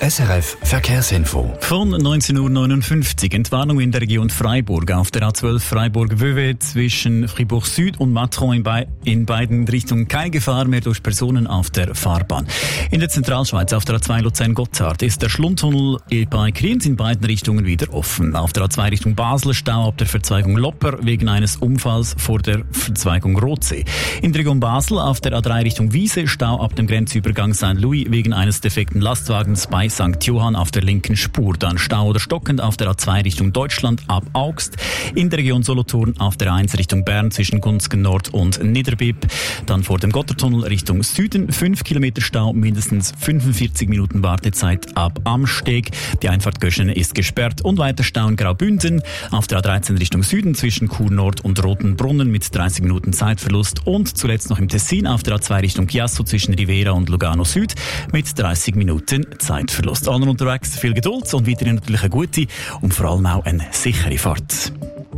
SRF Verkehrsinfo. Von 19:59 Uhr Entwarnung in der Region Freiburg auf der A12 Freiburg-Wöwe zwischen Fribourg Süd und Matron in beiden Richtungen keine Gefahr mehr durch Personen auf der Fahrbahn. In der Zentralschweiz auf der A2 Luzern-Gotthard ist der Schlundtunnel bei Kriens in beiden Richtungen wieder offen. Auf der A2 Richtung Basel Stau ab der Verzweigung Lopper wegen eines Unfalls vor der Verzweigung Rotsee. In der Region Basel auf der A3 Richtung Wiese Stau ab dem Grenzübergang St. Louis wegen eines defekten Lastwagens bei St. Johann auf der linken Spur. Dann Stau oder stockend auf der A2 Richtung Deutschland ab Augst. In der Region Solothurn auf der A1 Richtung Bern zwischen Gunzgen Nord und Niederbipp. Dann vor dem Gotthardtunnel Richtung Süden 5 Kilometer Stau, mindestens 45 Minuten Wartezeit ab Amsteg. Die Einfahrt Göschene ist gesperrt und weiter Stau in Graubünden. Auf der A13 Richtung Süden zwischen Chur Nord und Rotenbrunnen mit 30 Minuten Zeitverlust. Und zuletzt noch im Tessin auf der A2 Richtung Chiasso zwischen Rivera und Lugano Süd mit 30 Minuten Zeitverlust. Allen unterwegs viel Geduld und weiterhin natürlich eine gute und vor allem auch eine sichere Fahrt.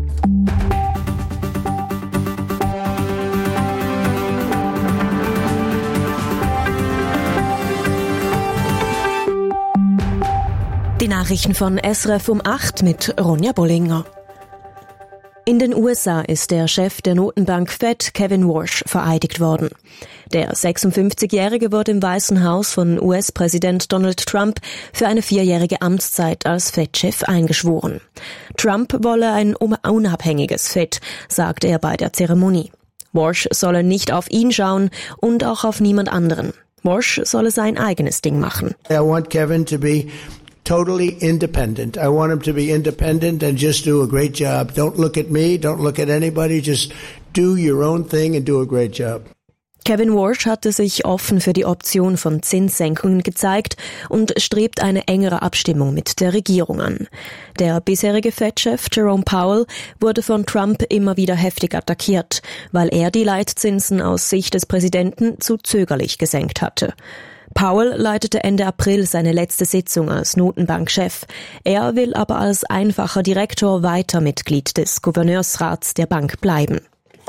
Die Nachrichten von SRF um 8 mit Ronja Bollinger. In den USA ist der Chef der Notenbank Fed, Kevin Warsh, vereidigt worden. Der 56-Jährige wurde im Weißen Haus von US-Präsident Donald Trump für eine 4-jährige Amtszeit als Fed-Chef eingeschworen. Trump wolle ein unabhängiges Fed, sagte er bei der Zeremonie. Warsh solle nicht auf ihn schauen und auch auf niemand anderen. Warsh solle sein eigenes Ding machen. I want Kevin to be totally independent. I want him to be independent and just do a great job. Don't look at me, don't look at anybody, just do your own thing and do a great job. Kevin Warsh hatte sich offen für die Option von Zinssenkungen gezeigt und strebt eine engere Abstimmung mit der Regierung an. Der bisherige Fed-Chef Jerome Powell wurde von Trump immer wieder heftig attackiert, weil er die Leitzinsen aus Sicht des Präsidenten zu zögerlich gesenkt hatte. Powell leitete Ende April seine letzte Sitzung als Notenbankchef. Er will aber als einfacher Direktor weiter Mitglied des Gouverneursrats der Bank bleiben.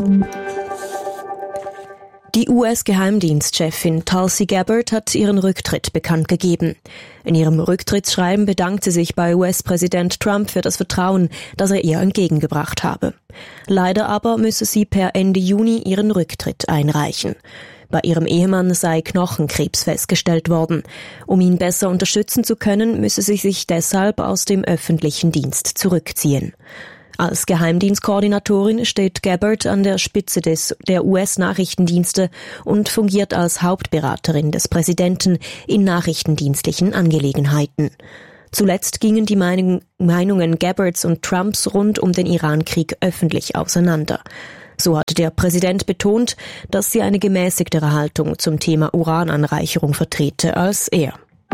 Die US-Geheimdienstchefin Tulsi Gabbard hat ihren Rücktritt bekannt gegeben. In ihrem Rücktrittsschreiben bedankt sie sich bei US-Präsident Trump für das Vertrauen, das er ihr entgegengebracht habe. Leider aber müsse sie per Ende Juni ihren Rücktritt einreichen. Bei ihrem Ehemann sei Knochenkrebs festgestellt worden. Um ihn besser unterstützen zu können, müsse sie sich deshalb aus dem öffentlichen Dienst zurückziehen. Als Geheimdienstkoordinatorin steht Gabbard an der Spitze der US-Nachrichtendienste und fungiert als Hauptberaterin des Präsidenten in nachrichtendienstlichen Angelegenheiten. Zuletzt gingen die Meinungen Gabbards und Trumps rund um den Irankrieg öffentlich auseinander. So hatte der Präsident betont, dass sie eine gemäßigtere Haltung zum Thema Urananreicherung vertrete als er.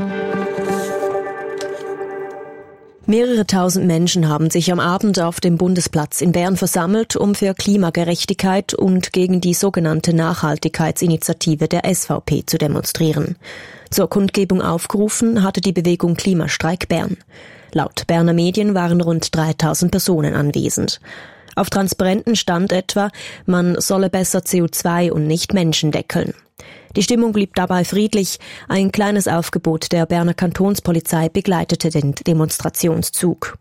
Mehrere tausend Menschen haben sich am Abend auf dem Bundesplatz in Bern versammelt, um für Klimagerechtigkeit und gegen die sogenannte Nachhaltigkeitsinitiative der SVP zu demonstrieren. Zur Kundgebung aufgerufen hatte die Bewegung Klimastreik Bern. Laut Berner Medien waren rund 3000 Personen anwesend. Auf Transparenten stand etwa, man solle besser CO2 und nicht Menschen deckeln. Die Stimmung blieb dabei friedlich. Ein kleines Aufgebot der Berner Kantonspolizei begleitete den Demonstrationszug.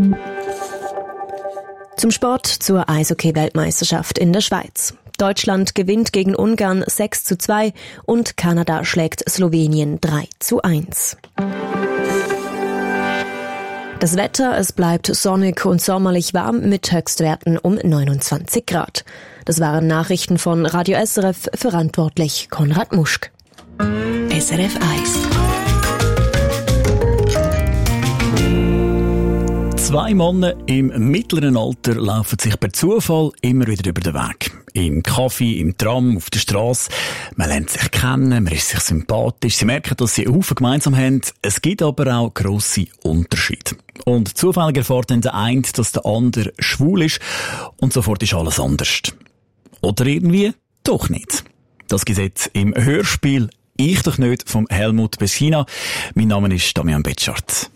Zum Sport, zur Eishockey-Weltmeisterschaft in der Schweiz. Deutschland gewinnt gegen Ungarn 6:2 und Kanada schlägt Slowenien 3:1. Das Wetter, es bleibt sonnig und sommerlich warm mit Höchstwerten um 29 Grad. Das waren Nachrichten von Radio SRF, verantwortlich Konrad Muschk. SRF 1. 2 Männer im mittleren Alter laufen sich per Zufall immer wieder über den Weg. Im Kaffee, im Tram, auf der Strasse. Man lernt sich kennen, man ist sich sympathisch. Sie merken, dass sie einen Haufen gemeinsam haben. Es gibt aber auch grosse Unterschiede. Und zufällig erfährt dann der eine, dass der andere schwul ist. Und sofort ist alles anders. Oder irgendwie doch nicht. Das gibt es jetzt im Hörspiel «Ich doch nicht» von Helmut Beschina. Mein Name ist Damian Betschart.